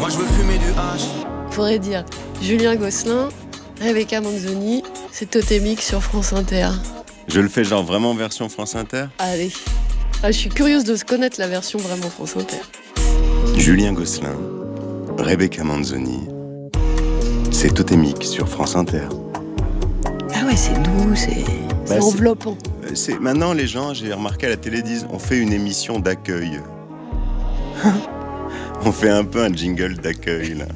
Moi je veux fumer du hash. Faudrait dire Julien Gosselin, Rebecca Manzoni, c'est Totémique sur France Inter. Je le fais genre vraiment version France Inter ? Allez. Je suis curieuse de se connaître la version vraiment France Inter. Julien Gosselin, Rebecca Manzoni, c'est Totémique sur France Inter. Ah ouais, c'est doux, c'est enveloppant. Maintenant, les gens, j'ai remarqué à la télé, disent on fait une émission d'accueil. On fait un peu un jingle d'accueil, là.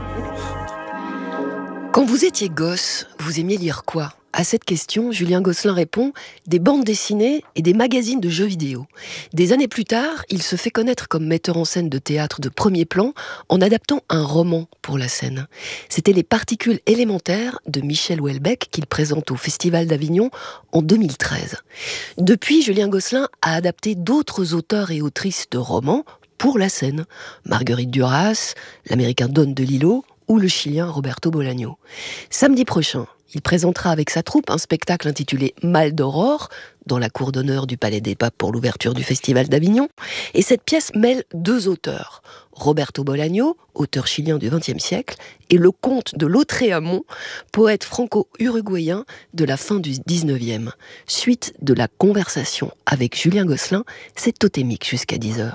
Quand vous étiez gosse, vous aimiez lire quoi ? À cette question, Julien Gosselin répond « Des bandes dessinées et des magazines de jeux vidéo ». Des années plus tard, il se fait connaître comme metteur en scène de théâtre de premier plan en adaptant un roman pour la scène. C'était Les particules élémentaires de Michel Houellebecq qu'il présente au Festival d'Avignon en 2013. Depuis, Julien Gosselin a adapté d'autres auteurs et autrices de romans pour la scène. Marguerite Duras, l'américain Don DeLillo ou le chilien Roberto Bolaño. Samedi prochain, il présentera avec sa troupe un spectacle intitulé Mal d'Aurore, dans la cour d'honneur du Palais des Papes pour l'ouverture du Festival d'Avignon. Et cette pièce mêle deux auteurs, Roberto Bolaño, auteur chilien du XXe siècle, et le comte de Lautréamont, poète franco-uruguayen de la fin du XIXe. Suite de la conversation avec Julien Gosselin, c'est Totémique jusqu'à 10h.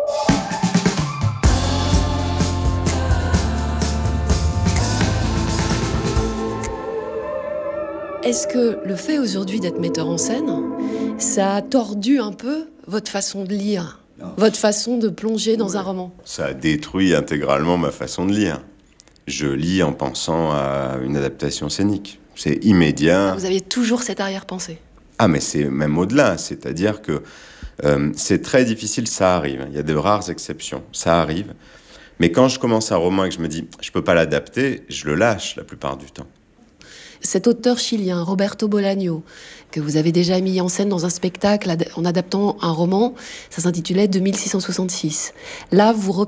Est-ce que le fait aujourd'hui d'être metteur en scène, ça a tordu un peu votre façon de lire, votre façon de plonger dans un roman ? Ça a détruit intégralement ma façon de lire. Je lis en pensant à une adaptation scénique. C'est immédiat. Vous aviez toujours cette arrière-pensée ? Ah, mais c'est même au-delà. C'est-à-dire que c'est très difficile, ça arrive. Il y a de rares exceptions, ça arrive. Mais quand je commence un roman et que je me dis, je peux pas l'adapter, je le lâche la plupart du temps. Cet auteur chilien, Roberto Bolaño, que vous avez déjà mis en scène dans un spectacle en adaptant un roman, ça s'intitulait 2666. Là, vous